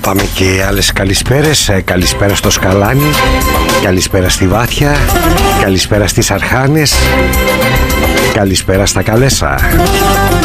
Πάμε και άλλες καλησπέρες. Καλησπέρα στο Σκαλάνι, καλησπέρα στη Βάθια, καλησπέρα στις Αρχάνες, καλησπέρα στα Καλέσα.